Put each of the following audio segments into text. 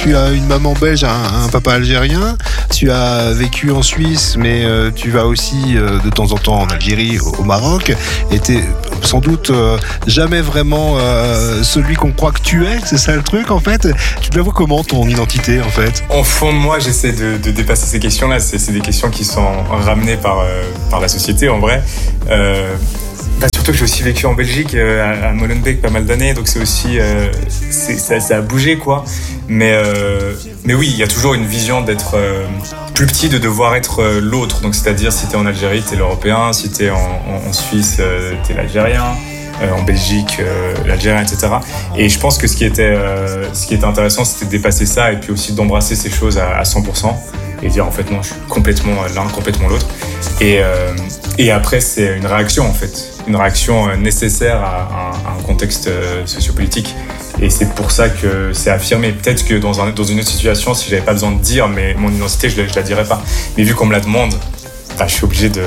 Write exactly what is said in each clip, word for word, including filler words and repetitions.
Tu as une maman belge, un, un papa algérien. Tu as vécu en Suisse, mais euh, tu vas aussi euh, de temps en temps en Algérie, au, au Maroc. Et t'es sans doute euh, jamais vraiment euh, celui qu'on croit que tu es. C'est ça le truc en fait. Tu te la vois comment ton identité en fait? Au fond de moi, j'essaie de, de dépasser ces questions-là. C'est, c'est des questions qui sont ramenées par, euh, par la société en vrai. Euh, Bah surtout que j'ai aussi vécu en Belgique, euh, à, à Molenbeek pas mal d'années, donc c'est aussi euh, c'est, ça, ça a bougé quoi. Mais euh, mais oui, il y a toujours une vision d'être euh, plus petit, de devoir être euh, l'autre. Donc c'est-à-dire si t'es en Algérie, t'es l'Européen, si t'es en, en, en Suisse, euh, t'es l'Algérien, euh, en Belgique, euh, l'Algérien, et cetera. Et je pense que ce qui était euh, ce qui était intéressant, c'était de dépasser ça et puis aussi d'embrasser ces choses à, à cent pour cent et dire en fait non, je suis complètement l'un, complètement l'autre. Et euh, et après c'est une réaction en fait. Une réaction nécessaire à un, à un contexte sociopolitique. Et c'est pour ça que c'est affirmé. Peut-être que dans, un, dans une autre situation, si j'avais pas besoin de dire mais mon identité, je, je la dirais pas. Mais vu qu'on me la demande, bah, je suis obligé de,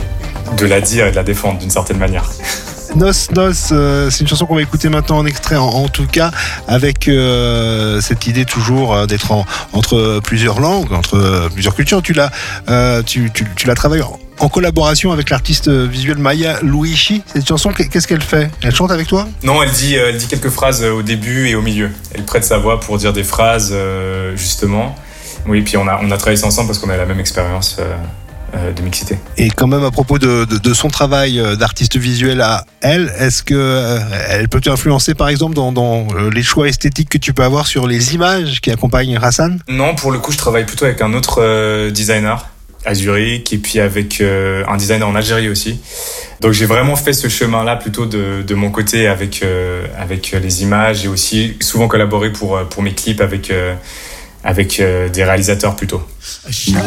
de la dire et de la défendre d'une certaine manière. Nos, Nos, euh, c'est une chanson qu'on va écouter maintenant en extrait, en, en tout cas, avec euh, cette idée toujours euh, d'être en, entre plusieurs langues, entre euh, plusieurs cultures. Tu l'as, euh, tu, tu, tu l'as travaillé en, en collaboration avec l'artiste visuel Maya Louichi. Cette chanson, qu'est-ce qu'elle fait? Elle chante avec toi? Non, elle dit, elle dit quelques phrases au début et au milieu. Elle prête sa voix pour dire des phrases, euh, justement. Oui, puis on a, on a travaillé ensemble parce qu'on a la même expérience. Euh... de mixité. Et quand même à propos de, de, de son travail d'artiste visuel à elle, est-ce que euh, elle peut t'influencer par exemple dans, dans les choix esthétiques que tu peux avoir sur les images qui accompagnent Hassan? Non, pour le coup je travaille plutôt avec un autre euh, designer à Zurich et puis avec euh, un designer en Algérie aussi. Donc j'ai vraiment fait ce chemin-là plutôt de, de mon côté avec, euh, avec les images et aussi souvent collaboré pour, pour mes clips avec, euh, avec euh, des réalisateurs plutôt. الشارع